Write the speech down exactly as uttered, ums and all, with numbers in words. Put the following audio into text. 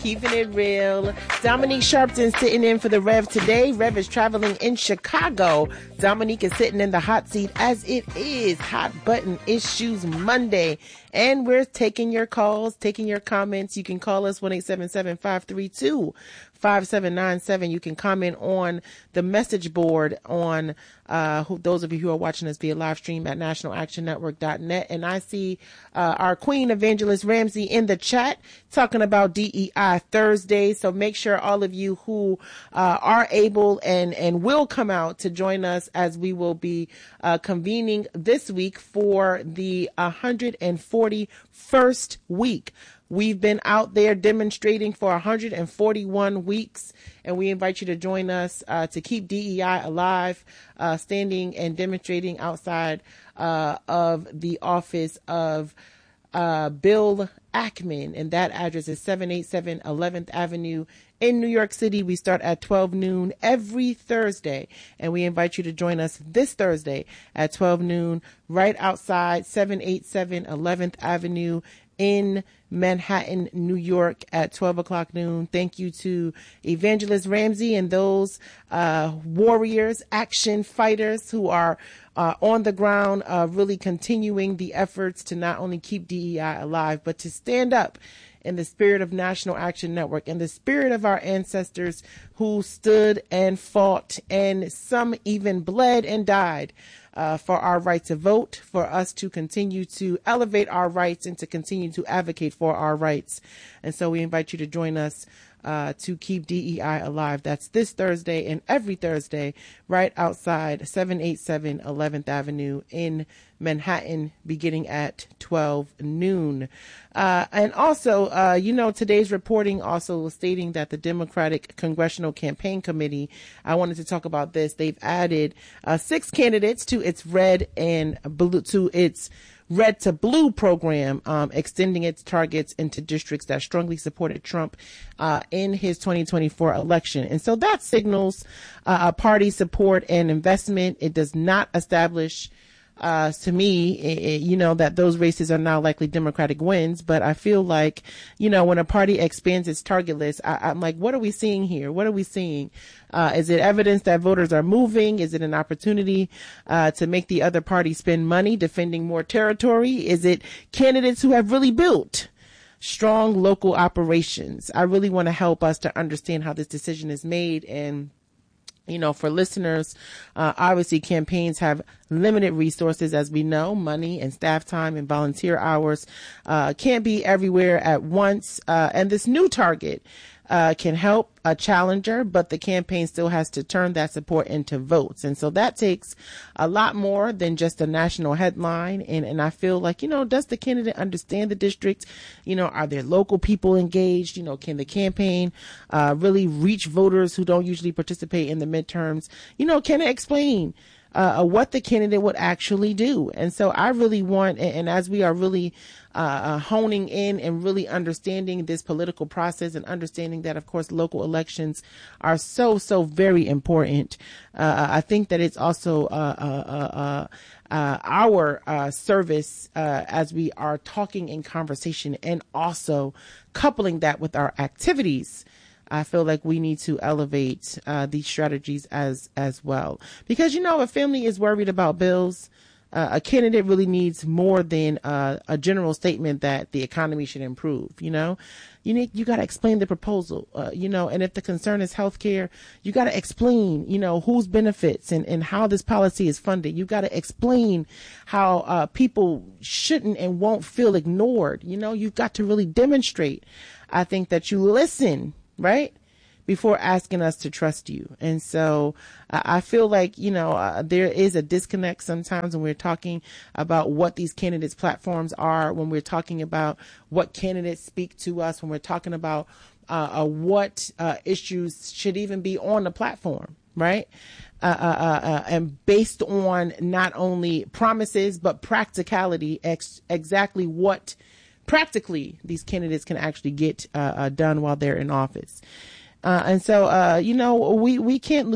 Keeping it real. Dominique Sharpton sitting in for the Rev today. Rev is traveling in Chicago. Dominique is sitting in the hot seat as it is Hot Button Issues Monday. And we're taking your calls, taking your comments. You can call us one eight seven seven, five three two, five seven nine seven. You can comment on the message board on uh, who, those of you who are watching us via live stream at national action network dot net. And I see uh, our Queen Evangelist Ramsey in the chat talking about D E I Thursday. So make sure all of you who uh, are able and, and will come out to join us as we will be uh, convening this week for the one hundred forty-first week. We've been out there demonstrating for one hundred forty-one weeks, and we invite you to join us uh, to keep D E I alive, uh, standing and demonstrating outside uh, of the office of uh, Bill Ackman, and that address is seven eighty-seven eleventh Avenue in New York City. We start at twelve noon every Thursday, and we invite you to join us this Thursday at twelve noon right outside seven eighty-seven eleventh Avenue in Manhattan, New York at twelve o'clock noon. Thank you to Evangelist Ramsey and those uh, warriors, action fighters who are uh, on the ground, uh, really continuing the efforts to not only keep D E I alive, but to stand up in the spirit of National Action Network, in the spirit of our ancestors who stood and fought, and some even bled and died uh, for our right to vote, for us to continue to elevate our rights and to continue to advocate for our rights. And so we invite you to join us uh, to keep D E I alive. That's this Thursday and every Thursday right outside seven eighty-seven eleventh Avenue in Manhattan, beginning at twelve noon. Uh, and also, uh, you know, today's reporting also was stating that the Democratic Congressional Campaign Committee, I wanted to talk about this. They've added uh, six candidates to its red and blue, to its red to blue program, um, extending its targets into districts that strongly supported Trump uh, in his twenty twenty-four election. And so that signals uh, a party support and investment. It does not establish Uh, to me, it, it, you know, that those races are now likely Democratic wins. But I feel like, you know, when a party expands its target list, I, I'm like, what are we seeing here? What are we seeing? Uh, is it evidence that voters are moving? Is it an opportunity uh, to make the other party spend money defending more territory? Is it candidates who have really built strong local operations? I really want to help us to understand how this decision is made. And you know, for listeners, uh, obviously campaigns have limited resources, as we know, money and staff time and volunteer hours, uh, can't be everywhere at once. Uh, and this new target, uh, can help a challenger, but the campaign still has to turn that support into votes. And so that takes a lot more than just a national headline. And, and I feel like, you know, does the candidate understand the district? You know, are there local people engaged? You know, can the campaign, uh, really reach voters who don't usually participate in the midterms? You know, can it explain Uh, what the candidate would actually do? And so I really want, and, and as we are really uh, honing in and really understanding this political process and understanding that, of course, local elections are so, so very important, uh, I think that it's also uh, uh, uh, uh, our uh, service uh, as we are talking in conversation and also coupling that with our activities. I feel like we need to elevate uh, these strategies as as well. Because, you know, a family is worried about bills. Uh, a candidate really needs more than uh, a general statement that the economy should improve. You know, you need you got to explain the proposal, uh, you know, and if the concern is health care, you got to explain, you know, whose benefits and, and how this policy is funded. You got to explain how uh, people shouldn't and won't feel ignored. You know, you've got to really demonstrate, I think, that you listen, right, before asking us to trust you. And so uh, I feel like, you know, uh, there is a disconnect sometimes when we're talking about what these candidates' platforms are, when we're talking about what candidates speak to us, when we're talking about uh, uh, what uh, issues should even be on the platform, right? Uh, uh, uh, uh, and based on not only promises, but practicality, ex- exactly what practically these candidates can actually get uh, uh, done while they're in office. Uh, and so, uh, you know, we, we can't lose